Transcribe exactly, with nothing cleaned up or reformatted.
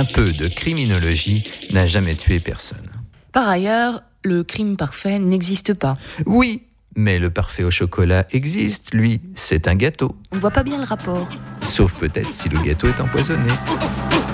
Un peu de criminologie n'a jamais tué personne. Par ailleurs, le crime parfait n'existe pas. Oui, mais le parfait au chocolat existe, lui, c'est un gâteau. On ne voit pas bien le rapport. Sauf peut-être si le gâteau est empoisonné.